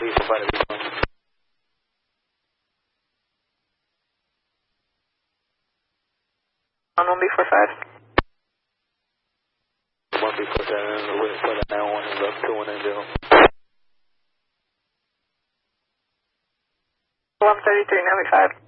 On 1B45. 1B47, wait for the 911 is up 2190. 133, 95.